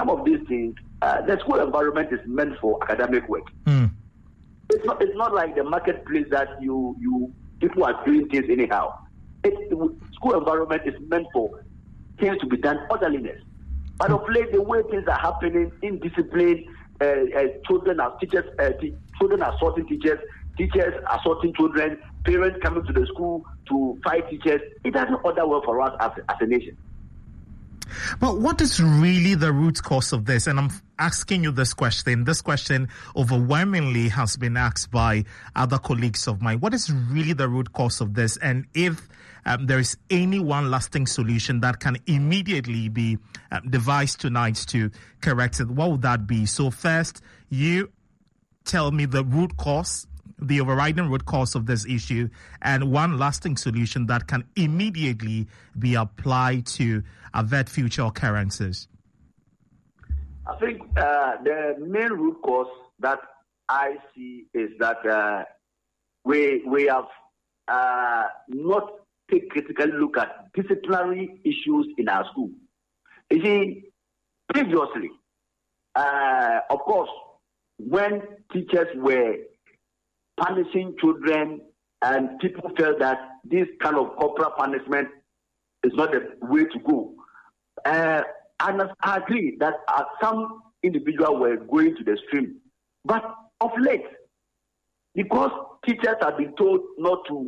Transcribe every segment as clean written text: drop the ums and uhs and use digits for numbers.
some of these things, the school environment is meant for academic work. It's not like the marketplace that people are doing things anyhow. The school environment is meant for things to be done orderliness. But of late, the way things are happening, indiscipline, children assaulting teachers, teachers assaulting children, parents coming to the school to fight teachers, it doesn't order well for us as a nation. But what is really the root cause of this? And I'm asking you this question. This question overwhelmingly has been asked by other colleagues of mine. What is really the root cause of this? And if there is any one lasting solution that can immediately be devised tonight to correct it, what would that be? So first, you tell me the root cause, the overriding root cause of this issue, and one lasting solution that can immediately be applied to avert future occurrences. I think the main root cause that I see is that we have not take critical look at disciplinary issues in our school. You see, previously, of course, when teachers were punishing children and people felt that this kind of corporal punishment is not the way to go, and I agree that some individuals were going to the extreme. But of late, because teachers have been told not to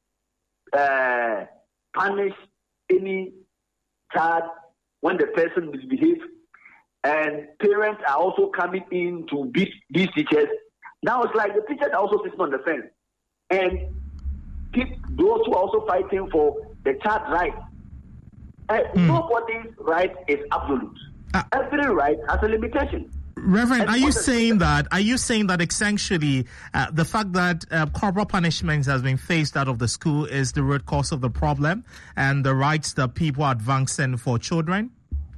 punish any child when the person misbehaves, and parents are also coming in to beat these teachers, now it's like the teachers are also sitting on the fence and keep those who are also fighting for the child's right. Nobody's right is absolute. Every right has a limitation. Reverend, are you saying that essentially the fact that corporal punishment has been phased out of the school is the root cause of the problem and the rights that people are advancing for children?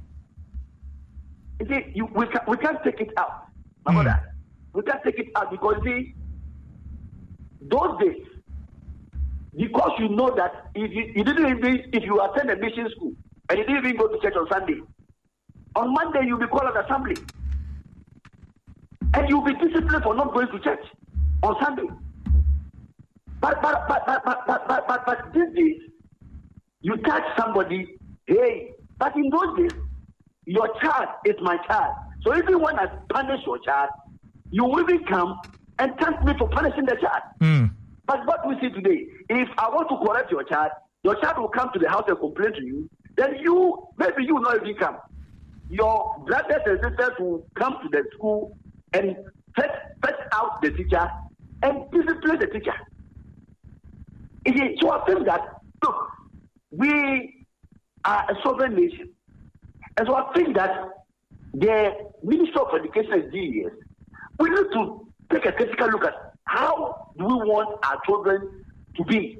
You see, we can't take it out. We can't take it out because those days, because you know that if you attend a mission school and you didn't even go to church on Sunday, on Monday you'll be called at assembly. And you'll be disciplined for not going to church on Sunday. But these days, you touch somebody, hey, but in those days, your child is my child. So even when I punish your child, you will even come and thank me for punishing the child. But what we see today, if I want to correct your child will come to the house and complain to you, then maybe you will not even come. Your brothers and sisters will come to the school and fetch out the teacher and discipline the teacher. So I think that, look, we are a sovereign nation. And so I think that the Ministry of Education and GES, we need to take a critical look at how do we want our children to be.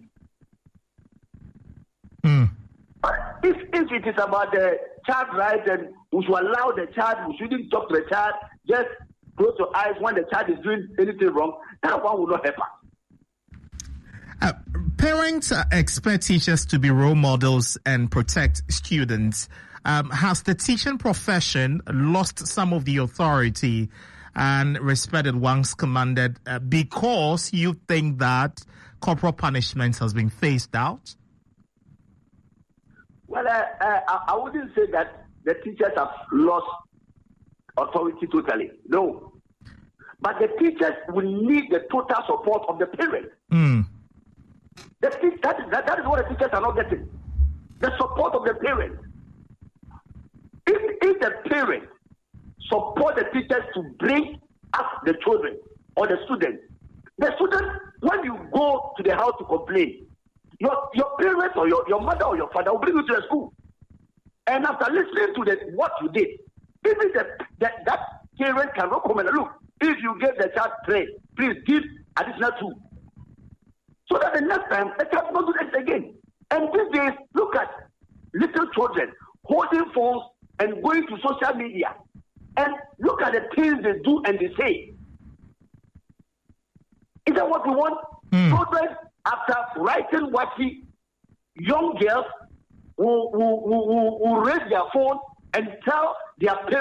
But if it is about the child rights and we should allow the child, we shouldn't talk to the child, just close your eyes when the child is doing anything wrong, that one will not help us. Parents expect teachers to be role models and protect students. Has the teaching profession lost some of the authority and respect it once commanded because you think that corporal punishment has been phased out? Well, I wouldn't say that the teachers have lost authority totally. No. But the teachers will need the total support of the parents. That is what the teachers are not getting. The support of the parents. If the parents support the teachers to bring up the children or the students, when you go to the house to complain, your parents or your mother or your father will bring you to the school. And after listening to what you did, even that parent can recommend, look, if you give the child praise, please give additional 2. So that the next time, the child will not do this again. And these days, look at little children holding phones and going to social media. And look at the things they do and they say. Is that what we want? Children, after writing wacky, young girls will raise their phone and tell their parents